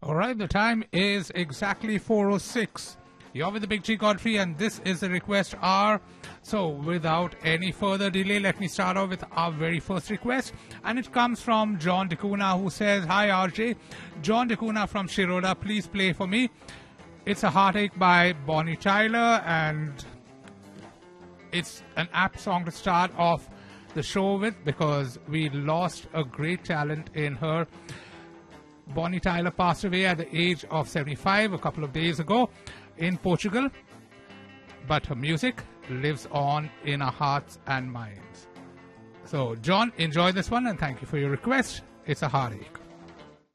All right, the time is exactly 4:06. You're with the Big G Godfrey, and this is the request hour. So, without any further delay, let me start off with our very first request. And it comes from John DeCuna, who says, "Hi, RJ. John DeCuna from Shiroda, please play for me. It's a Heartache by Bonnie Tyler, and it's an apt song to start off the show with because we lost a great talent in her. Bonnie Tyler passed away at the age of 75 a couple of days ago in Portugal, but her music lives on in our hearts and minds. So, John, enjoy this one, and thank you for your request. It's a Heartache.